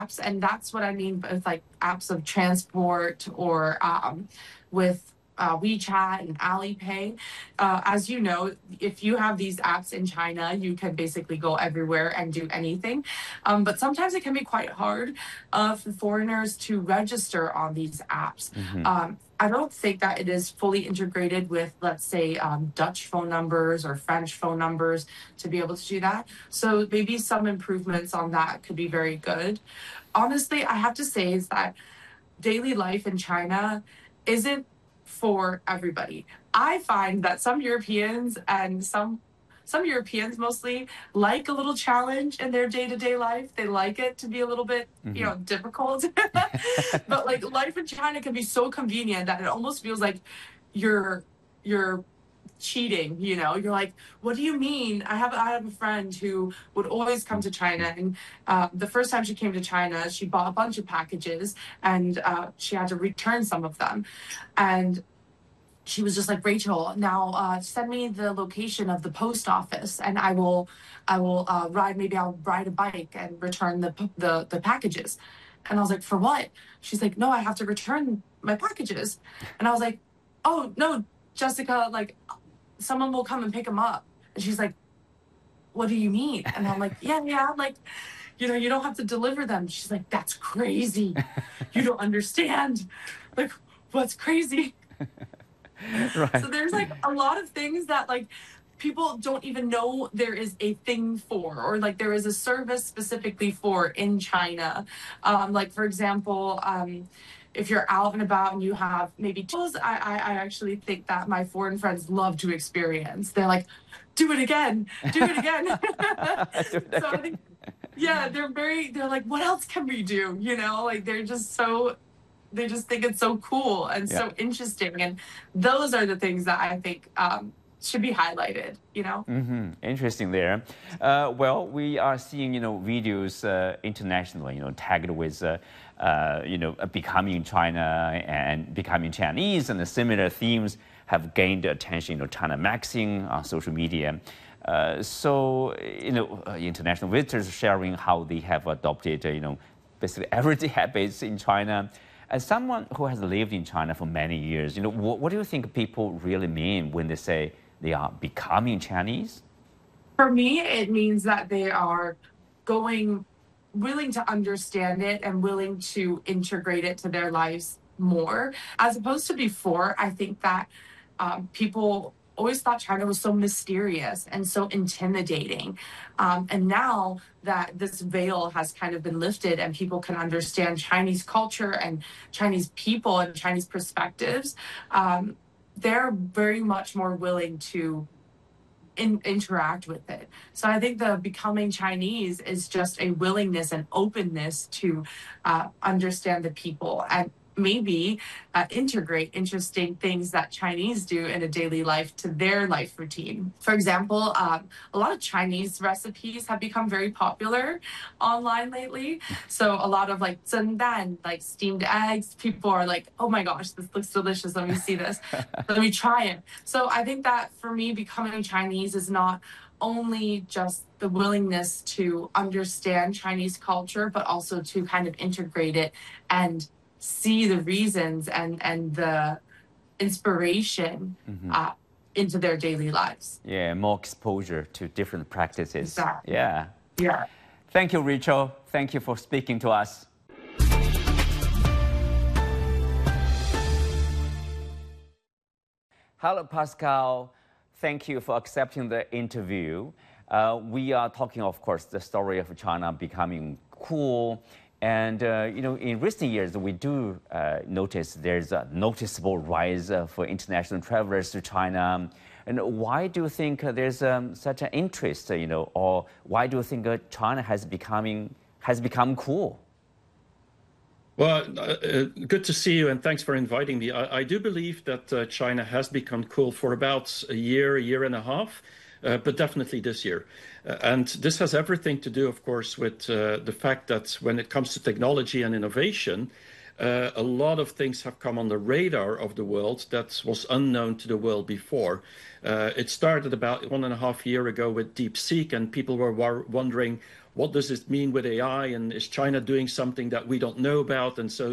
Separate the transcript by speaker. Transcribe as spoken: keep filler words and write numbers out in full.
Speaker 1: apps, and that's what I mean with like apps of transport or um, with uh, WeChat and Alipay. Uh, as you know, if you have these apps in China, you can basically go everywhere and do anything. Um, but sometimes it can be quite hard uh, for foreigners to register on these apps.
Speaker 2: Mm-hmm.
Speaker 1: Um, I don't think that it is fully integrated with, let's say, um, Dutch phone numbers or French phone numbers to be able to do that. So maybe some improvements on that could be very good. Honestly, I have to say is that daily life in China isn't for everybody. I find that some Europeans and some some Europeans mostly like a little challenge in their day-to-day life. They like it to be a little bit,
Speaker 2: Mm-hmm.
Speaker 1: you know, difficult. But like life in China can be so convenient that it almost feels like you're you're cheating, you know. You're like, what do you mean? I have I have a friend who would always come to China, and uh, the first time she came to China, she bought a bunch of packages, and uh, she had to return some of them, and she was just like, Rachel, now uh, send me the location of the post office, and I will I will uh, ride maybe I'll ride a bike and return the the the packages. And I was like, for what? She's like, no, I have to return my packages. And I was like, oh no, Jessica, like someone will come and pick them up. And she's like, what do you mean? And I'm like, yeah, yeah, like, you know, you don't have to deliver them. She's like, that's crazy. You don't understand. Like, what's crazy?
Speaker 2: Right.
Speaker 1: So there's like a lot of things that like people don't even know there is a thing for, or like there is a service specifically for in China. Um, like for example, um, if you're out and about and you have maybe tools, I, I, I actually think that my foreign friends love to experience. They're like, do it again, do it again.
Speaker 2: Do it
Speaker 1: So I think, yeah, they're very, they're like, what else can we do? You know, like they're just so, they just think it's so cool and
Speaker 2: Yeah.
Speaker 1: so interesting. And those are the things that I think um, should be highlighted, you know?
Speaker 2: Mm-hmm. Interesting there. Uh, well, we are seeing, you know, videos uh, internationally, you know, tagged with, uh, uh, you know, becoming China and becoming Chinese, and the similar themes have gained attention, you know, China Magazine on social media. Uh, so, you know, uh, international visitors sharing how they have adopted, uh, you know, basically everyday habits in China. As someone who has lived in China for many years, you know, what, what do you think people really mean when they say they are becoming Chinese?
Speaker 1: For me, it means that they are going, willing to understand it and willing to integrate it to their lives more. As opposed to before, I think that um, people always thought China was so mysterious and so intimidating. Um, and now that this veil has kind of been lifted and people can understand Chinese culture and Chinese people and Chinese perspectives, um, they're very much more willing to in, interact with it. So I think the becoming Chinese is just a willingness and openness to uh, understand the people and maybe uh, integrate interesting things that Chinese do in a daily life to their life routine. For example, um, a lot of Chinese recipes have become very popular online lately. So a lot of like zhendan, like steamed eggs, people are like, oh my gosh, this looks delicious. Let me see this. Let me try it. So I think that for me, becoming Chinese is not only just the willingness to understand Chinese culture, but also to kind of integrate it and see the reasons and and the inspiration
Speaker 2: Mm-hmm.
Speaker 1: uh, into their daily lives.
Speaker 2: Yeah, more exposure to different practices.
Speaker 1: Exactly.
Speaker 2: Yeah.
Speaker 1: Yeah.
Speaker 2: Thank you, Rachel. Thank you for speaking to us. Hello, Pascal. Thank you for accepting the interview. Uh, we are talking, of course, the story of China becoming cool. And, uh, you know, in recent years, we do uh, notice there's a noticeable rise uh, for international travelers to China. And why do you think uh, there's um, such an interest, uh, you know, or why do you think uh, China has, becoming, has become cool?
Speaker 3: Well, uh, good to see you, and thanks for inviting me. I, I do believe that uh, China has become cool for about a year, a year and a half, uh, but definitely this year. Uh, and this has everything to do, of course, with uh, the fact that when it comes to technology and innovation, uh, a lot of things have come on the radar of the world that was unknown to the world before. Uh, it started about one and a half year ago with DeepSeek, and people were wondering, what does this mean with A I, and is China doing something that we don't know about? And so